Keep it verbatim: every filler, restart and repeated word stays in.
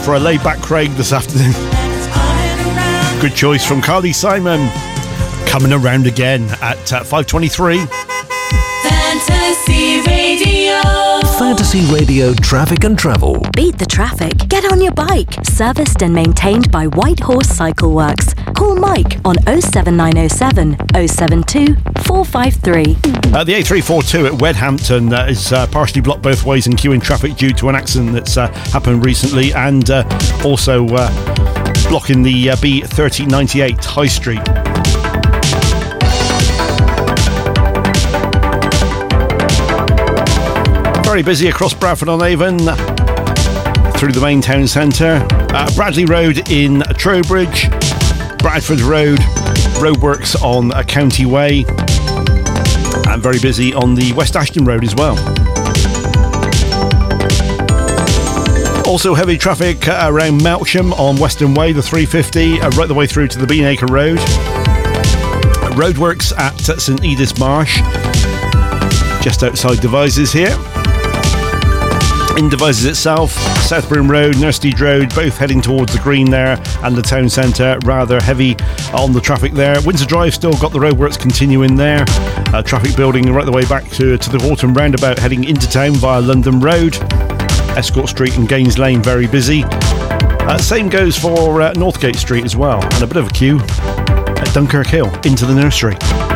for a laid-back Craig this afternoon. Good choice from Carly Simon. Coming around again at uh, five twenty-three. Fantasy Radio. Fantasy Radio Traffic and Travel. Beat the traffic. Get on your bike. Serviced and maintained by White Horse Cycle Works. Call Mike on oh seven nine oh seven, oh seven two, four five three. Uh, the A three forty-two at Wedhampton uh, is uh, partially blocked both ways and queuing traffic due to an accident that's uh, happened recently, and uh, also uh, blocking the uh, B thirty ninety-eight High Street. Very busy across Bradford-on-Avon through the main town centre. Uh, Bradley Road in Trowbridge, Bradford Road, roadworks on a County Way, and very busy on the West Ashton Road as well. Also heavy traffic uh, around Melksham on Western Way, the three fifty, uh, right the way through to the Beanacre Road. Roadworks at St Edith's Marsh, just outside Devizes here. In Devizes itself, Southburn Road, Nursteed Road, both heading towards the Green there and the town centre, rather heavy on the traffic there. Windsor Drive still got the roadworks continuing there. Uh, traffic building right the way back to, to the Horton roundabout heading into town via London Road. Escort Street and Gaines Lane very busy. Uh, same goes for uh, Northgate Street as well, and a bit of a queue at Dunkirk Hill into the nursery.